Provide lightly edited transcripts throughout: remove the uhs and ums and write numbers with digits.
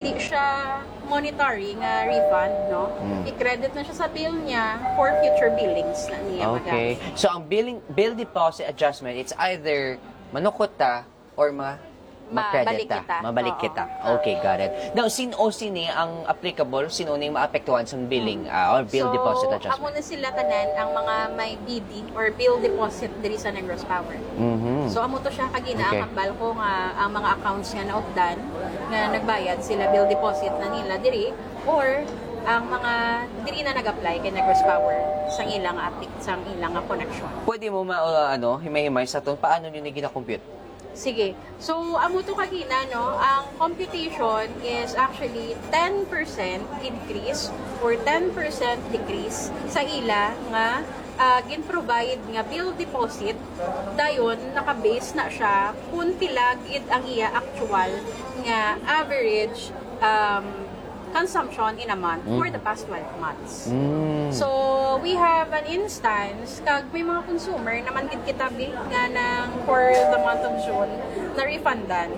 hindi siya monetary nga refund, no? I-credit na siya sa bill niya for future billings na niya Okay. magamit. So, ang bill deposit adjustment, it's either manukot ta or Mabalik mag-credit ta. kita. Mabalik Oo. kita. Okay, got it. Now, sino ang applicable? Sino ni maapektuhan sa billing or bill deposit Amo adjustment? na sila tanan ang mga may BD or bill deposit diri sa Negros Power. So amo to siya kagina Okay. ang balko nga ang mga accounts nga naupdan nga nagbayad sila bill deposit na nila diri or ang mga diri na nag-apply kay Negros Power sa ilang connection. Pwede mo himay-himay sa to, paano nyo na gina-compute? Sige. So, amo to kagina, no? Ang computation is actually 10% increase or 10% decrease sa ila nga gin-provide nga bill deposit dayon naka-base na siya kung pila gid ang iya actual nga average consumption in a month for the past 12 months. So, we have an instance kag may mga consumer naman gid kita bill nga nang for the month of June na refundan.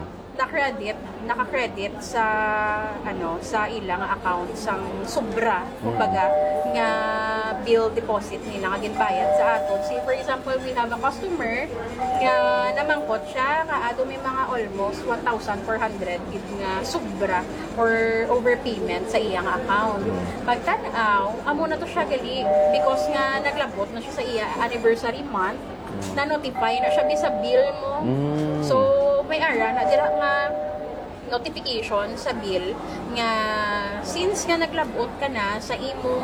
Naka-credit sa sa ilang account sang sobra kumbaga nga bill deposit nila nga ginbayad sa aton. See, for example, we have a customer nga namangkot siya nga ato may mga almost 1,400 gid nga sobra or overpayment sa iyang account. Pagtan-aw, amo na to siya gali because nga naglabot na siya sa iya anniversary month na notify na siya sa bill mo. So, may ara na dira nga notification sa bill nga since nga naglabot ka na sa imong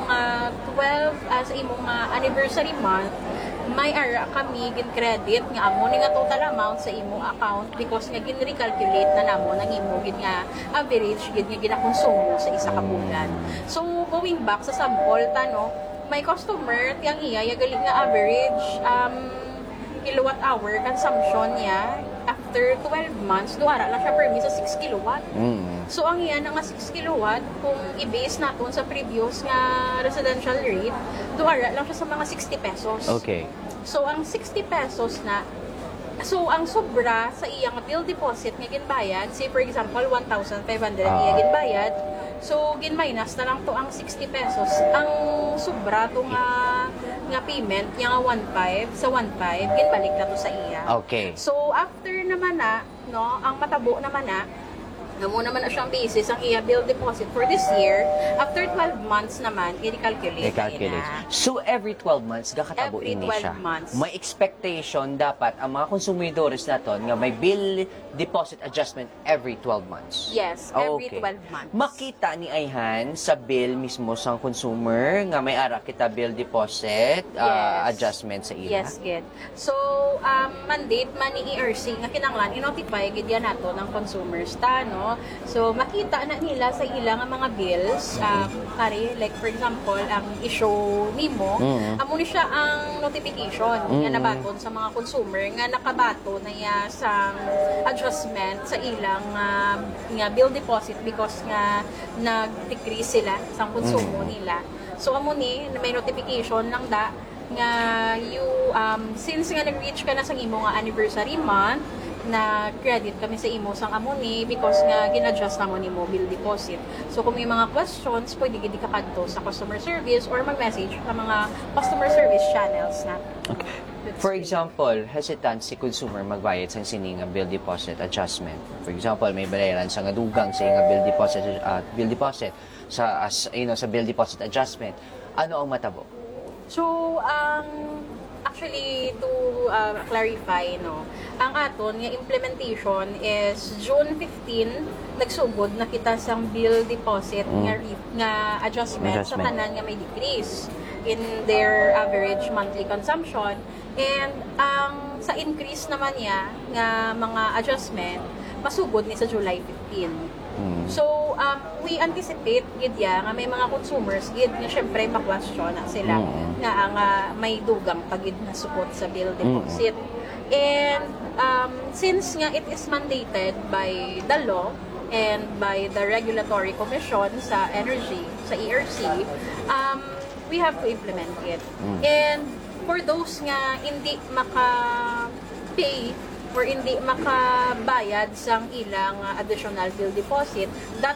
sa imong anniversary month, may ara kami gin credit nga amo ni nga total amount sa imong account because nga gin recalculate na namo nang imo gid nga average gid nga ginakonsumo sa isa ka bulan. So going back sa sample no, may customer tiyang iya galing nga average kilowatt hour consumption niya after 12 months, duara lang siya permi sa 6 kilowatt. So, ang iyan nga 6 kilowatt, kung i-base natin sa previous nga residential rate, duara lang siya sa mga 60 pesos. Okay. So, ang 60 pesos na, so, ang sobra sa iyang bill deposit nga ginbayad, say for example, 1,500 iya ginbayad, so, gin-minus na lang to ang 60 pesos. Ang sobra to nga payment, nga 1,500, sa 1,500, ginbalik na to sa iya. Okay. So, after naman ang matabo naman namo naman na siyang basis ang iya bill deposit for this year. After 12 months naman, i-recalculate na. So, every 12 months, gakatabo Every ini 12 siya. months. May expectation dapat ang mga konsumidores naton nga may bill deposit adjustment every 12 months. Yes, every 12 months. Makita ni Ayhan sa bill mismo sa consumer nga may ara kita bill deposit adjustment sa ila. Yes, good. So, mandate man ni ERC nga kinanglan i-notify gid yan nato ng consumers no. So, makita na nila sa ilang mga bills, like for example, ang issue nimo, amo ni siya ang notification nga nabaton sa mga consumer nga nakabato na ya sa adjustment sa ilang nga bill deposit because nga nag-decrease sila sa konsumo nila. So, amo ni may notification lang nga since nga nag-reach ka na sa imo nga anniversary month, na credit kami sa imo sang amoni because nga gin-adjust namo ni bill deposit. So kung may mga questions, pwede gid ka kadto sa customer service or mag-message sa mga customer service channels na. Okay. For example, hesitant si consumer magbayad sa sining bill deposit adjustment. For example, may bayaran sa dugang sa nga bill deposit sa bill deposit adjustment. Ano ang matabo? So actually to clarify ang aton nga implementation is June 15 nagsugod na kita sang bill deposit nga adjustment sa tanan nga may decrease in their average monthly consumption, and sa increase naman niya nga mga adjustment masugod ni sa July 15. So, we anticipate gid nga may mga consumers gid nga syempre ma-question na sila nga ang may dugang pagid na support sa bill deposit. And since nga it is mandated by the law and by the Regulatory Commission sa Energy, sa ERC, we have to implement it. And for those nga hindi maka-pay or hindi makabayad sang ilang additional bill deposit, that